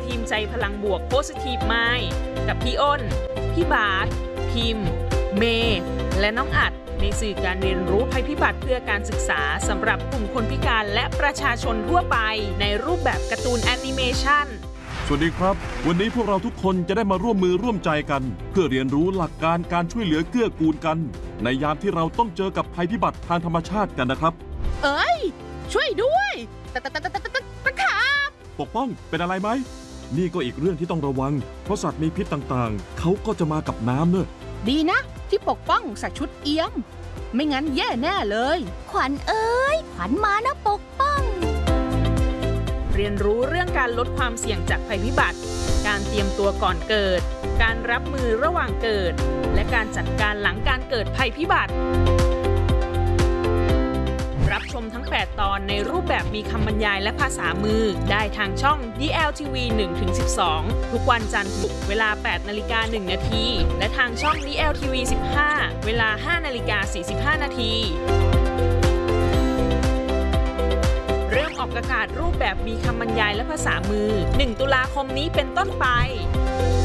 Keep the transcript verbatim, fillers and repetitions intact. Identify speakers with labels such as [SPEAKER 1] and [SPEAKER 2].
[SPEAKER 1] ทีมใจพลังบวก Positive Mind กับพี่อ้น พี่บาสพิมพ์ เมย์และน้องอัดในสื่อการเรียนรู้ภัยพิบัติเพื่อการศึกษาสำหรับกลุ่มคนพิการและประชาชนทั่วไปในรูปแบบการ์ตูนแอนิเมชัน
[SPEAKER 2] สวัสดีครับวันนี้พวกเราทุกคนจะได้มาร่วมมือร่วมใจกันเพื่อเรียนรู้หลักการการช่วยเหลือเกื้อกูลกันในยามที่เราต้องเจอกับภัยพิบัติทางธรรมชาติกันนะครับ
[SPEAKER 3] เอ้ยช่วยด้วยตะตะตะตะตะตะตะขาบ
[SPEAKER 2] ปกป้องเป็นอะไรไหมนี่ก็อีกเรื่องที่ต้องระวังเพราะสัตว์มีพิษต่างๆเขาก็จะมากับน้ำเนอะ
[SPEAKER 3] ดีนะที่ปกป้องใส่ชุดเอี้ยมไม่งั้นแย่แน่เลย
[SPEAKER 4] ขวัญเอ้ยขวัญมานะปกป้อง
[SPEAKER 1] เรียนรู้เรื่องการลดความเสี่ยงจากภัยพิบัติการเตรียมตัวก่อนเกิดการรับมือระหว่างเกิดและการจัดการหลังการเกิดภัยพิบัติรับชมทั้งแปดตอนในรูปแบบมีคำบรรยายและภาษามือได้ทางช่อง ดี แอล ที วี หนึ่งถึงสิบสอง ทุกวันจันทร์ถึงเวลา แปดนาฬิกาหนึ่งนาทีและทางช่อง ดี แอล ที วี สิบห้า เวลา ห้านาฬิกาสี่สิบห้านาทีเริ่มออกอากาศรูปแบบมีคำบรรยายและภาษามือหนึ่งตุลาคมนี้เป็นต้นไป